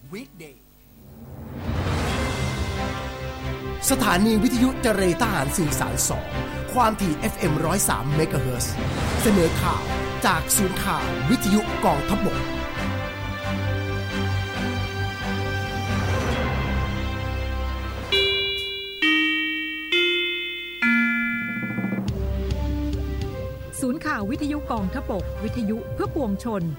Weekday สถานีวิทยุเจรทหารสื่อสาร2ความถี่ FM 103 เมกะเฮิรตซ์เสนอข่าวจากศูนย์ข่าววิทยุกองทัพบกศูนย์ข่าววิทยุกองทัพบกวิทยุเพื่อปวงชน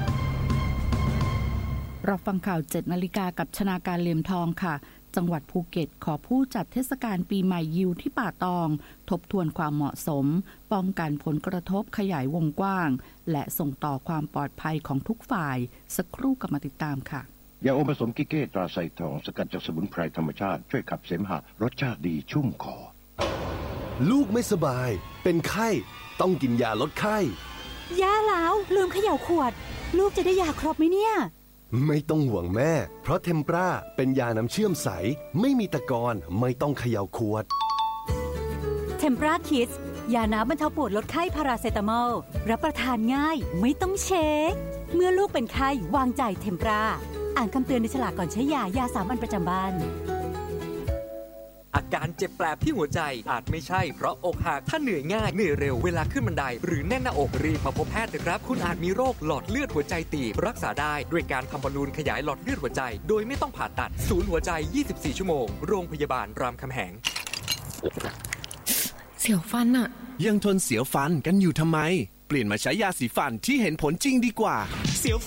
รับฟังข่าว 7:00 น.กับชนาการเหลี่ยมทองค่ะจังหวัดภูเก็ตขอผู้จัดเทศกาลปีใหม่ยิวที่ป่าตองทบทวนความเหมาะสมป้องกันผลกระทบขยายวงกว้างและส่งต่อความปลอดภัยของทุกฝ่ายสักครู่กลับมาติดตามค่ะยาอมผสมกิเก้ตราไซทองสกัดจากสมุนไพรธรรมชาติช่วยขับเสมหะรสชาติดีชุ่มคอลูกไม่สบายเป็นไข้ต้องกินยาลดไข้ย่าแล้วลืมเขย่าขวดลูกจะได้ยาครบไหมเนี่ยไม่ต้องห่วงแม่เพราะเทมปราเป็นยาน้ำเชื่อมใสไม่มีตะกอนไม่ต้องเขย่าขวดเทมปราคิดยาน้ำบรรเทาปวดลดไข้พาราเซตามอลรับประทานง่ายไม่ต้องเช็คเมื่อลูกเป็นไข้วางใจเทมปราอ่านคำเตือนในฉลากก่อนใช้ยา3 อันประจำบ้านอาการเจ็บแปลบที่หัวใจอาจไม่ใช่เพราะอกหักถ้าเหนื่อยง่ายเหนื่อยเร็วเวลาขึ้นบันไดหรือแน่นหน้าอกรีบมาพบแพทย์นะครับคุณอาจมีโรคหลอดเลือดหัวใจตีบรักษาได้ด้วยการทำบอลลูนขยายหลอดเลือดหัวใจโดยไม่ต้องผ่าตัดศูนย์หัวใจ24ชั่วโมงโรงพยาบาลรามคำแหงเสียวฟันอะยังทนเสียวฟันกันอยู่ทำไมเปลี่ยนมาใช้ยาสีฟันที่เห็นผลจริงดีกว่าเสียว